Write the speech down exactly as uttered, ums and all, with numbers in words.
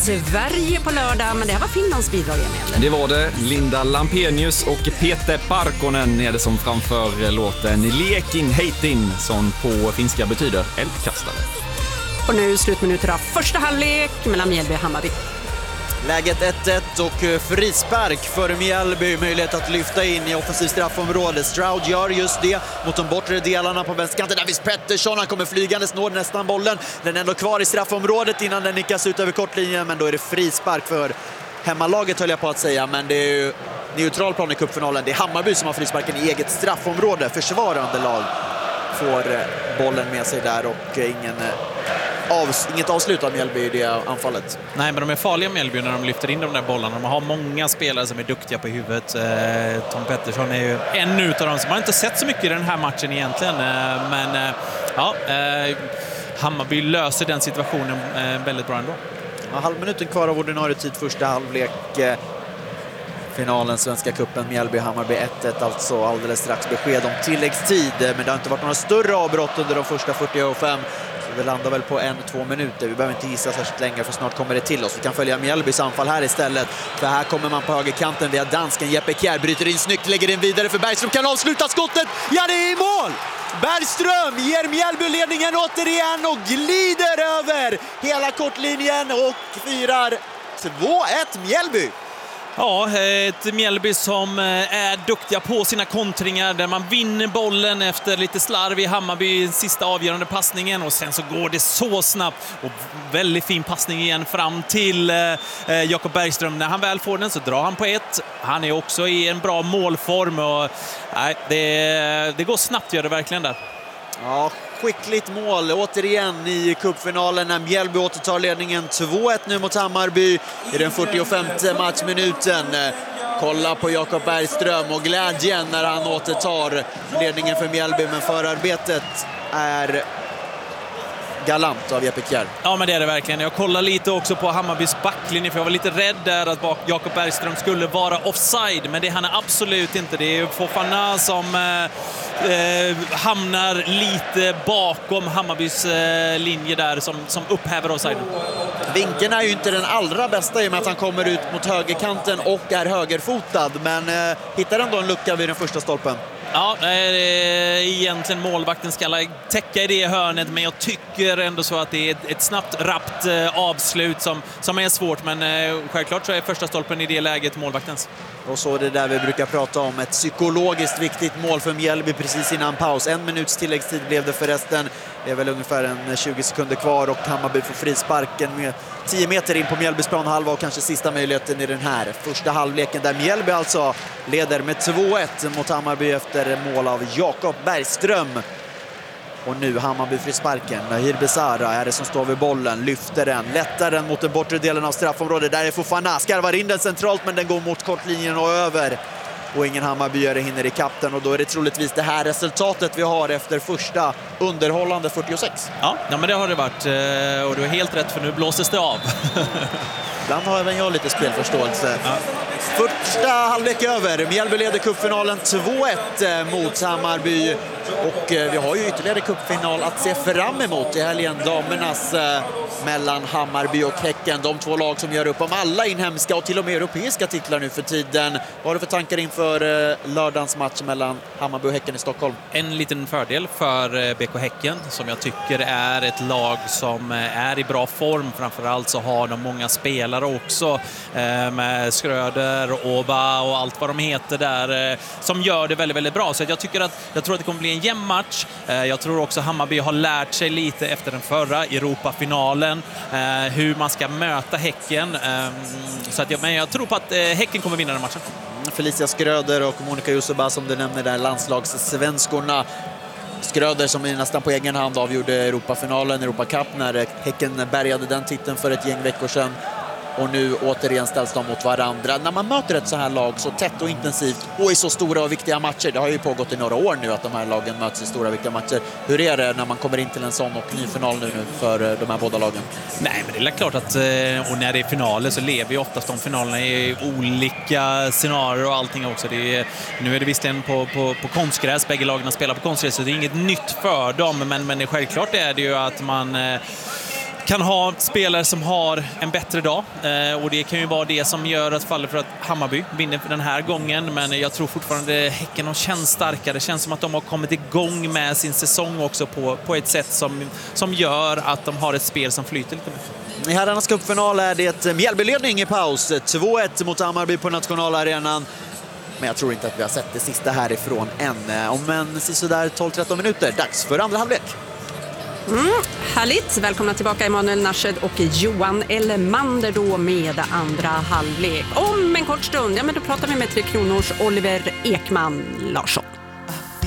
Sverige på lördag, men det här var Finlands bidrag, Emil. Det var det. Linda Lampenius och Peter Parkonen är det som framför låten Liekin Heitin, som på finska betyder eldkastare. Och nu slutminuter av första halvlek mellan Mjällby och Hammarby. Läget ett ett och frispark för Mjällby. Möjlighet att lyfta in i offensiv straffområde. Stroud gör just det mot de bortre delarna på vänsterkanten. Davis Pettersson, han kommer flygandes, når nästan bollen. Den är ändå kvar i straffområdet innan den nickas ut över kortlinjen. Men då är det frispark för hemmalaget, höll jag på att säga. Men det är ju neutral plan i cupfinalen. Det är Hammarby som har frisparken i eget straffområde. Försvarande lag får bollen med sig där och ingen... Av, inget avslut av Mjällby i det anfallet. Nej, men de är farliga Mjällby när de lyfter in de där bollarna. De har många spelare som är duktiga på huvudet. Eh, Tom Pettersson är ju en utav dem som man inte sett så mycket i den här matchen egentligen. Eh, men eh, ja, eh, Hammarby löser den situationen eh, väldigt bra ändå. Ja, halvminuten kvar av ordinarie tid, första halvlek. Eh, finalen, Svenska cupen, Mjällby-Hammarby ett ett, alltså alldeles strax besked om tilläggstid. Men det har inte varit några större avbrott under de första fyrtiofem. Det landar väl på en, två minuter. Vi behöver inte gissa särskilt länge, för snart kommer det till oss. Vi kan följa Mjällbys anfall här istället. För här kommer man på högerkanten via dansken. Jeppe Kjær bryter in snyggt, lägger in vidare för Bergström. Kan avsluta skottet. Ja, det är i mål! Bergström ger Mjällby ledningen återigen och glider över hela kortlinjen och firar två ett Mjällby. Ja, ett Mjällby som är duktiga på sina kontringar där man vinner bollen efter lite slarv i Hammarby, sista avgörande passningen, och sen så går det så snabbt och väldigt fin passning igen fram till eh, Jakob Bergström. När han väl får den så drar han på ett. Han är också i en bra målform och nej, det, det går snabbt, gör det verkligen där. Ja, skickligt mål återigen i cupfinalen när Mjällby återtar ledningen två ett nu mot Hammarby i den fyrtiofemte matchminuten. Kolla på Jakob Bergström och glädjen när han återtar ledningen för Mjällby, men förarbetet är galant av Jeppe Kjær. Ja, men det är det verkligen. Jag kollar lite också på Hammarbys backlinje, för jag var lite rädd där att Jakob Bergström skulle vara offside, men det han är absolut inte. Det är Fofana som eh, eh, hamnar lite bakom Hammarbys eh, linje där som, som upphäver offside. Vinkeln är ju inte den allra bästa i och med att han kommer ut mot högerkanten och är högerfotad, men eh, hittar ändå en lucka vid den första stolpen. Ja, egentligen målvakten ska täcka i det hörnet, men jag tycker ändå så att det är ett snabbt, rappt avslut som, som är svårt, men självklart så är första stolpen i det läget målvaktens. Och så är det där vi brukar prata om, ett psykologiskt viktigt mål för Mjällby precis innan paus. En minuts tilläggstid blev det förresten. Det är väl ungefär en tjugo sekunder kvar och Hammarby får frisparken med tio meter in på Mjällbys planhalva och kanske sista möjligheten i den här första halvleken där Mjällby alltså leder med två ett mot Hammarby efter mål av Jakob Bergström. Och nu Hammarby frisparken. Nahir Besara är det som står vid bollen, lyfter den, lättar den mot den bortre delen av straffområdet. Där är Fofana, skarvar in den centralt, men den går mot kortlinjen och över. Och ingen Hammarbyare hinner i kappen, och då är det troligtvis det här resultatet vi har efter första underhållande fyrtiosex. Ja, ja men det har det varit, och du är helt rätt, för nu blåses det av. Ibland har även jag lite spelförståelse. Ja. Första halvlek över. Mjällby leder cupfinalen två ett mot Hammarby. Och vi har ju ytterligare cupfinal att se fram emot i helgen. Damernas eh, mellan Hammarby och Häcken. De två lag som gör upp om alla inhemska och till och med europeiska titlar nu för tiden. Vad har du för tankar inför eh, lördagens match mellan Hammarby och Häcken i Stockholm? En liten fördel för B K Häcken, som jag tycker är ett lag som är i bra form. Framförallt så har de många spelare också eh, med Skröder, Oba och allt vad de heter där, eh, som gör det väldigt, väldigt bra. Så jag tycker att jag tror att det kommer bli en jämn match. Eh, jag tror också Hammarby har lärt sig lite efter den förra Europafinalen eh, hur man ska möta Häcken. Eh, så att jag, men jag tror på att eh, Häcken kommer vinna den matchen. Felicia Skröder och Monica Jusuba, som du nämner där, landslagssvenskorna. Skröder som nästan på egen hand avgjorde Europafinalen, Europa Cup, när Häcken bärgade den titeln för ett gäng veckor sedan. Och nu återigen ställs de mot varandra. När man möter ett så här lag så tätt och intensivt och i så stora och viktiga matcher, det har ju pågått i några år nu att de här lagen möts i stora och viktiga matcher. Hur är det när man kommer in till en sån och ny final nu, nu för de här båda lagen? Nej, men det är klart att, och när det är finaler så lever ju oftast de finalerna i olika scenarier och allting också. Det är, nu är det visserligen på, på, på konstgräs, bägge lagen spelar på konstgräs, så det är inget nytt för dem, men, men självklart är det ju att man kan ha spelare som har en bättre dag eh, och det kan ju vara det som gör att faller för att Hammarby vinner den här gången, men jag tror fortfarande Häcken de känns starkare. Det känns som att de har kommit igång med sin säsong också på, på ett sätt som, som gör att de har ett spel som flyter lite mer. I herrarnas cupfinal är det Mjällbyledning i paus. två ett mot Hammarby på nationalarenan. Men jag tror inte att vi har sett det sista härifrån än. Om en sådär tolv tretton minuter, dags för andra halvlek. Mm, härligt. Välkomna tillbaka Emanuel Narshed och Johan Elmander då med andra halvlek. Om en kort stund, ja men då pratar vi med Tre Kronors Oliver Ekman Larsson.